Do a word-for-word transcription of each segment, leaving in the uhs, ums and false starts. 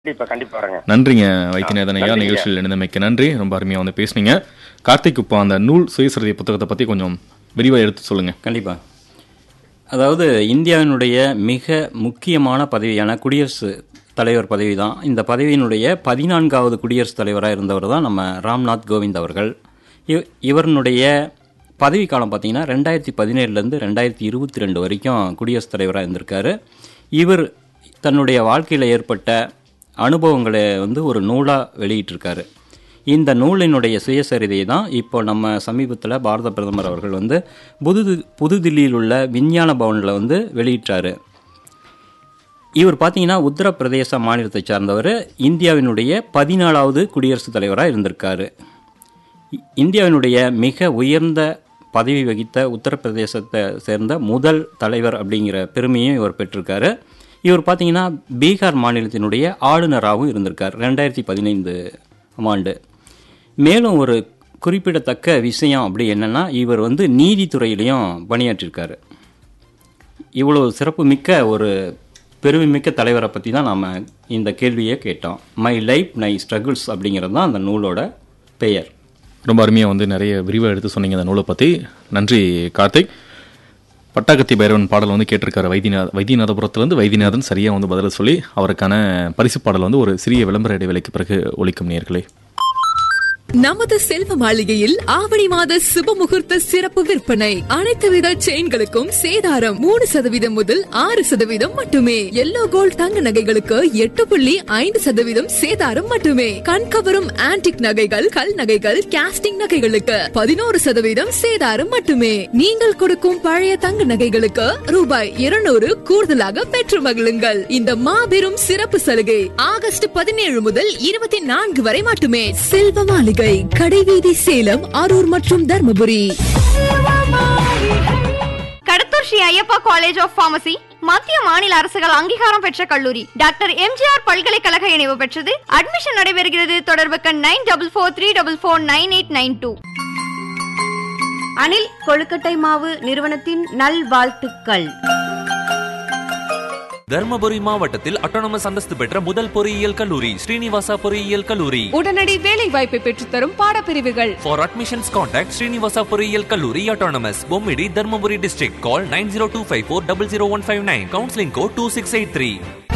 கண்டிப்பா கண்டிப்பா வரேங்க. நன்றிங்க வைத்தியநாதன் ஐயா, நன்றிங்க. நிகழ்ச்சியில் இணைந்தமைக்கு நன்றி. ரொம்ப அருமையாக வந்து பேசுனீங்க. கார்த்திக், இப்போ அந்த நூல் சுயசரிதை புத்தகத்தை பற்றி கொஞ்சம் விரிவாக எடுத்து சொல்லுங்கள். கண்டிப்பாக. அதாவது இந்தியாவினுடைய மிக முக்கியமான பதவியான குடியரசு தலைவர் பதவி தான். இந்த பதவியினுடைய பதினான்காவது குடியரசுத் தலைவராக இருந்தவர் தான் நம்ம ராம்நாத் கோவிந்த் அவர்கள். இவ் இவருடைய பதவி காலம் பார்த்திங்கன்னா ரெண்டாயிரத்தி பதினேழுலேருந்து ரெண்டாயிரத்தி இருபத்தி ரெண்டு வரைக்கும் குடியரசுத் தலைவராக இருந்திருக்காரு. இவர் தன்னுடைய வாழ்க்கையில் ஏற்பட்ட அனுபவங்களை வந்து ஒரு நூலாக வெளியிட்டிருக்காரு. இந்த நூலினுடைய சுயசரிதை தான் இப்போ நம்ம சமீபத்தில் பாரத பிரதமர் அவர்கள் வந்து புது புதுதில்லியில் உள்ள விஞ்ஞான பவனில் வந்து வெளியிட்டார். இவர் பார்த்தீங்கன்னா உத்தரப்பிரதேச மாநிலத்தை சார்ந்தவர். இந்தியாவினுடைய பதினாலாவது குடியரசுத் தலைவராக இருந்திருக்காரு. இந்தியாவினுடைய மிக உயர்ந்த பதவி வகித்த உத்தரப்பிரதேசத்தை சேர்ந்த முதல் தலைவர் அப்படிங்கிற பெருமையும் இவர் பெற்றிருக்காரு. இவர் பார்த்தீங்கன்னா பீகார் மாநிலத்தினுடைய ஆளுநராகவும் இருந்திருக்கார் ரெண்டாயிரத்தி பதினைந்து ஆண்டு. மேலும் ஒரு குறிப்பிடத்தக்க விஷயம் அப்படி என்னென்னா, இவர் வந்து நீதித்துறையிலையும் பணியாற்றிருக்காரு. இவ்வளோ சிறப்பு மிக்க ஒரு பெருமைமிக்க தலைவரை பற்றி தான் நாம் இந்த கேள்வியை கேட்டோம். மை லைஃப் மை ஸ்ட்ரகிள்ஸ் அப்படிங்கிறது தான் அந்த நூலோட பெயர். ரொம்ப அருமையாக வந்து நிறைய விரிவாக எடுத்து சொன்னீங்க அந்த நூலை பற்றி. நன்றி கார்த்திக். பட்டாக்கத்தி பைரவன் பாடல் வந்து கேட்டிருக்காரு வைத்தியநாத வைத்தியநாதபுரத்துலேருந்து. வைத்தியநாதன் சரியாக வந்து பதில் சொல்லி அவருக்கான பரிசு பாடல் வந்து ஒரு சிறிய விளம்பர இடைவேளைக்கு பிறகு ஒலிக்கும் நேயர்களே. நமது செல்வ மாளிகையில் ஆவணி மாத சுப முகூர்த்த சிறப்பு விற்பனை. அனைத்து வித செயின்களுக்கும் சேதாரம் மூணு சதவீதம் முதல் ஆறு சதவீதம் மட்டுமே. எல்லோ கோல்ட் தங்க நகைகளுக்கு எட்டு புள்ளி ஐந்து சதவீதம் சேதாரம் மட்டுமே. கண்கவரும் ஆன்டிக் நகைகள், கல் நகைகள், கேஸ்டிங் நகைகளுக்கு பதினோரு சதவீதம் சேதாரம் மட்டுமே. நீங்கள் கொடுக்கும் பழைய தங்க நகைகளுக்கு ரூபாய் இருநூறு கூடுதலாக பெற்று மகிழுங்கள். இந்த மாபெரும் சிறப்பு சலுகை ஆகஸ்ட் பதினேழு முதல் இருபத்தி நான்கு வரை மட்டுமே. செல்வ மாளிகை, கடைவீதி, சேலம், அரூர் மற்றும் Dharmapuri. Kadathur Sri Ayyappa college of pharmacy மத்திய மாநில அரசுகள் அங்கீகாரம் பெற்ற கல்லூரி. டாக்டர் எம்ஜிஆர் பல்கலைக்கழக இணைவு பெற்றது. அட்மிஷன் நடைபெறுகிறது. தொடர்புக்கு nine double four three double four nine eight nine two. Anil கொழுக்கட்டை மாவு நிறுவனத்தின் நல்வாழ்த்துக்கள். தர்மபுரி மாவட்டத்தில் அட்டானமஸ் அந்தஸ்து பெற்ற முதல் பொறியியல் கல்லூரி ஸ்ரீனிவாசா பொறியியல் கல்லூரி. உடனடி வேலை வாய்ப்பை பெற்றுத்தரும் பாடப்பிரிவுகள். ஃபார் அட்மிஷன்ஸ் கான்டாக்ட் ஸ்ரீனிவாசா பொறியியல் கல்லூரி autonomous, Bommidi, Dharmapuri district. Call nine zero two five four double zero one five nine. Counselling code two six eight three.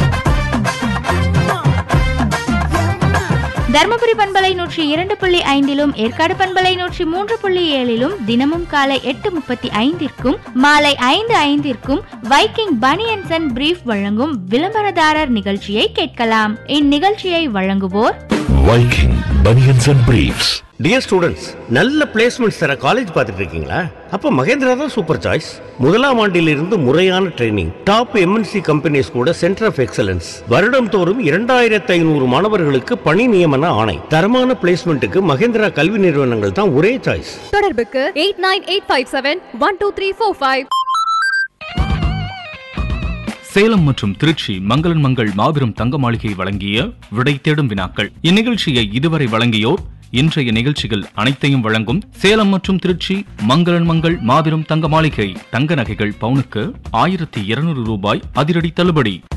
Dharmapuri பண்பலை நூற்றி இரண்டு புள்ளி ஐந்திலும் ஏற்காடு பண்பலை நூற்றி மூன்று புள்ளி ஏழிலும் தினமும் காலை எட்டு முப்பத்தி ஐந்திற்கும் மாலை ஐந்து ஐந்திற்கும் வைக்கிங் பனியன்ஸ் அண்ட் பிரீஃப் வழங்கும் விளம்பரதாரர் நிகழ்ச்சியை கேட்கலாம். இந்நிகழ்ச்சியை வழங்குவோர் Viking banians and briefs. Dear students, நல்ல பிளேஸ்மெண்ட்ஸ் தர காலேஜ் பார்த்துட்டு இருக்கீங்களா? அப்ப மகேந்திரா தான் சூப்பர் சாய்ஸ். முதலாம் ஆண்டிலிருந்து முறையான ட்ரைனிங், டாப் எம்என்சி கம்பெனிஸ் கூட சென்டர் ஆஃப் எக்ஸலன்ஸ், வருடம் தோறும் இரண்டாயிரத்தி ஐநூறு மாணவர்களுக்கு பணி நியமன ஆணை. தரமான பிளேஸ்மெண்ட்டுக்கு மகேந்திரா கல்வி நிறுவனங்கள் தான் ஒரே சாய்ஸ். தொடர்புக்கு eight nine eight five seven one two three four five. Salem மற்றும் திருச்சி மங்களன் மங்கள் மாபெரும் தங்க மாளிகை வழங்கிய விடை தேடும் வினாக்கள். இந்நிகழ்ச்சியை இதுவரை வழங்கியோர் இன்றைய நிகழ்ச்சிகள் அனைத்தையும் வழங்கும் சேலம் மற்றும் திருச்சி மங்களன் மங்கள் மாபெரும் தங்க மாளிகை. தங்க நகைகள் பவுனுக்கு ஆயிரத்தி இருநூறு ரூபாய் அதிரடி தள்ளுபடி.